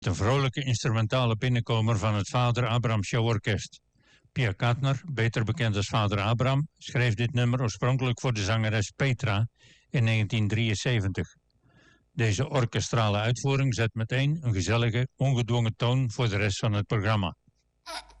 Een vrolijke instrumentale binnenkomer van het Vader Abraham Show Orkest. Pierre Katner, beter bekend als Vader Abraham, schreef dit nummer oorspronkelijk voor de zangeres Petra in 1973. Deze orkestrale uitvoering zet meteen een gezellige, ongedwongen toon voor de rest van het programma.